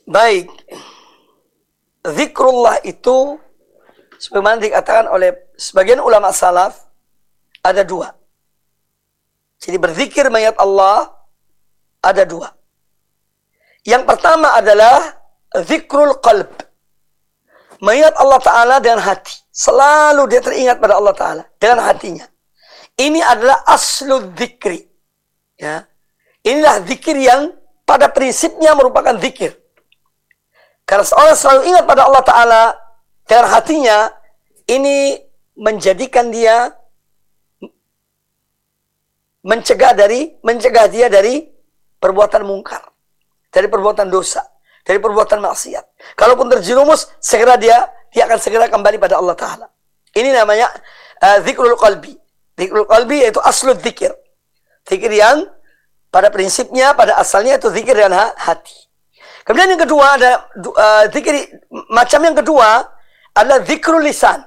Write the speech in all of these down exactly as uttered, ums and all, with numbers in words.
Baik. Zikrullah itu sebagaimana dikatakan oleh sebagian ulama salaf ada dua. Jadi berzikir mengingat Allah ada dua. Yang pertama adalah zikrul qalb. Mengingat Allah Ta'ala dengan hati. Selalu dia teringat pada Allah Ta'ala dengan hatinya. Ini adalah aslul zikri. Ya. Inilah zikir yang pada prinsipnya merupakan zikir. Karena seorang selalu ingat pada Allah Ta'ala dengan hatinya, ini menjadikan dia mencegah dari mencegah dia dari perbuatan mungkar, dari perbuatan dosa, dari perbuatan maksiat. Kalaupun terjerumus, segera dia dia akan segera kembali pada Allah Ta'ala. Ini namanya uh, zikrul qalbi. Zikrul qalbi yaitu aslul zikir. Zikir yang pada prinsipnya, pada asalnya itu zikir dengan hati. Kemudian yang kedua ada uh, zikir macam yang kedua adalah zikrul lisan.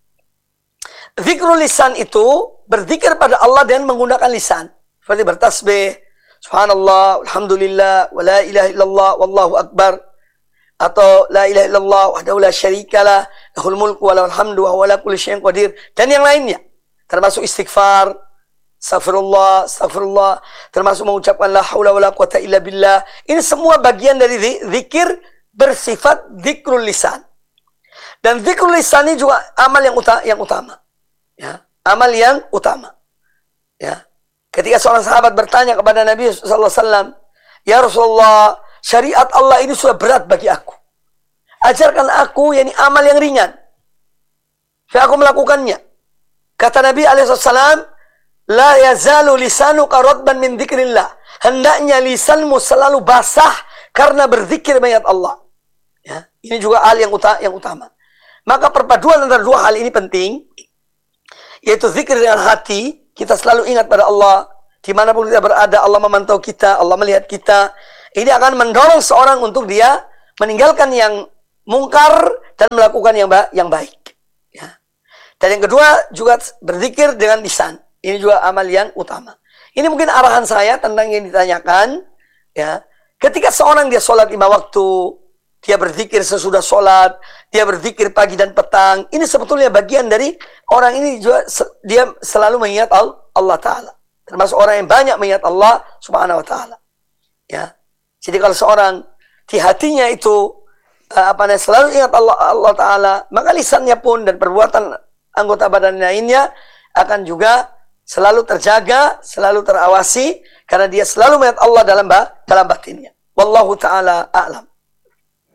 Zikrul lisan itu berzikir pada Allah dengan menggunakan lisan. Seperti bertasbih, subhanallah, alhamdulillah, wa la ilaha illallah, wallahu akbar. Atau la ilaha illallah, wahdahu la syarikalah, lahul mulku wa lahul hamdu wa huwa ala kulli syai'in qadir. Dan yang lainnya. Termasuk istighfar, astagfirullah, astagfirullah. Termasuk mengucapkan la haula wa la quwata illa billah. Ini semua bagian dari zikir bersifat zikrul lisan. Dan zikrul lisan ini juga amal yang utama. Yang utama. Ya, amal yang utama. Ya. Ketika seorang sahabat bertanya kepada Nabi sallallahu alaihi wasallam, "Ya Rasulullah, syariat Allah ini sudah berat bagi aku. Ajarkan aku yakni amal yang ringan. Supaya aku melakukannya." Kata Nabi alaihi wasallam, "La yazalu lisanuka radban min dzikrillah." Hendaknya lisanmu selalu basah karena berzikir mengingat Allah. Ya, ini juga hal yang utama, yang utama. Maka perpaduan antara dua hal ini penting. Yaitu zikir dengan hati, kita selalu ingat pada Allah. Dimanapun kita berada, Allah memantau kita, Allah melihat kita. Ini akan mendorong seorang untuk dia meninggalkan yang mungkar dan melakukan yang, ba yang baik. Ya. Dan yang kedua juga berzikir dengan lisan. Ini juga amal yang utama. Ini mungkin arahan saya tentang yang ditanyakan. Ya. Ketika seorang dia sholat lima waktu, dia berzikir sesudah sholat, dia berzikir pagi dan petang. Ini sebetulnya bagian dari orang ini juga dia selalu mengingat Allah Ta'ala. Termasuk orang yang banyak mengingat Allah Subhanahu Wa Ta'ala. Ya. Jadi kalau seorang di hatinya itu apa namanya selalu ingat Allah, Allah Ta'ala, maka lisannya pun dan perbuatan anggota badan lainnya akan juga selalu terjaga, selalu terawasi karena dia selalu mengingat Allah dalam dalam batinnya. Wallahu Ta'ala a'lam.